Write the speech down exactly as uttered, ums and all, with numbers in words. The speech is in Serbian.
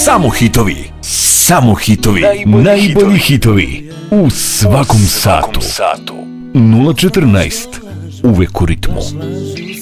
Samo hitovi, samo hitovi, najbolji, najbolji hitovi u svakom satu. nula četrnaest, uvek u ritmu.